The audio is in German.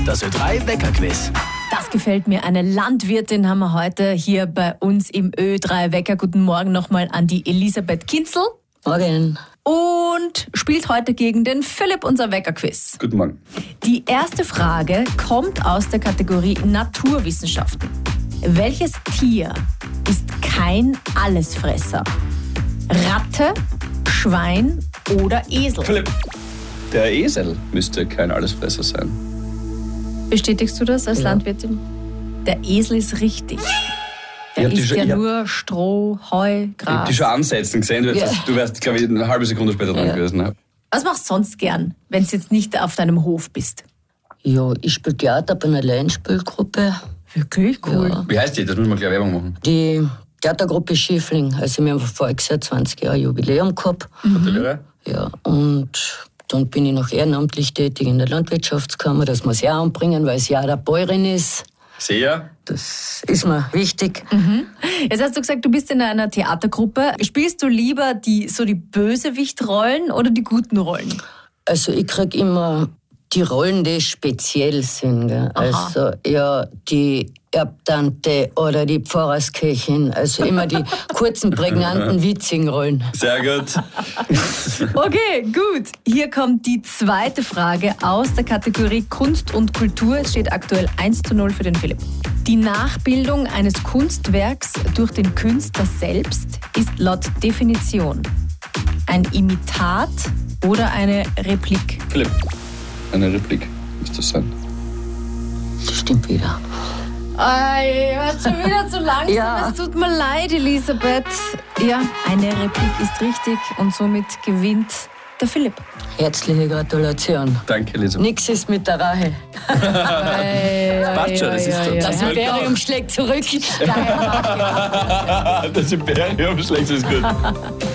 Das Ö3 Wecker-Quiz. Das gefällt mir. Eine Landwirtin haben wir heute hier bei uns im Ö3 Wecker. Guten Morgen nochmal an die Elisabeth Kinzel. Morgen. Und spielt heute gegen den Philipp unser Wecker-Quiz. Guten Morgen. Die erste Frage kommt aus der Kategorie Naturwissenschaften. Welches Tier ist kein Allesfresser? Ratte, Schwein oder Esel? Philipp, der Esel müsste kein Allesfresser sein. Bestätigst du das als Landwirtin? Der Esel ist richtig. Der isst ja nur Stroh, Heu, Ich Gras. hab die schon ansetzen gesehen. Du wärst, glaube ich, eine halbe Sekunde später dran gewesen. Was machst du sonst gern, wenn du jetzt nicht auf deinem Hof bist? Ja, ich spiele Theater bei einer Laienspielgruppe. Wirklich cool. Ja. Wie heißt die? Das müssen wir gleich Werbung machen. Die Theatergruppe Schiefling. Also wir haben voriges Jahr 20 Jahre Jubiläum gehabt. Gratuliere. Ja, und dann bin ich noch ehrenamtlich tätig in der Landwirtschaftskammer. Das muss ich auch anbringen, weil es ja der Bäuerin ist. Sehr. Das ist mir wichtig. Jetzt hast du gesagt, du bist in einer Theatergruppe. Spielst du lieber die Bösewichtrollen oder die guten Rollen? Also ich krieg immer die Rollen, die speziell sind. Gell? Also ja, die Erbtante oder die Pfarrersköchin. Also immer die kurzen, prägnanten, witzigen Rollen. Sehr gut. Okay, gut. Hier kommt die zweite Frage aus der Kategorie Kunst und Kultur. Es steht aktuell 1:0 für den Philipp. Die Nachbildung eines Kunstwerks durch den Künstler selbst ist laut Definition ein Imitat oder eine Replik. Philipp, eine Replik müsste das sein. Das stimmt wieder. Ay, war schon wieder zu langsam. Ja. Es tut mir leid, Elisabeth. Ja, eine Replik ist richtig und somit gewinnt der Philipp. Herzliche Gratulation. Danke, Elisabeth. Nix ist mit der Rache. Passt schon, das ist doch Das Imperium schlägt zurück. Das Imperium schlägt es gut.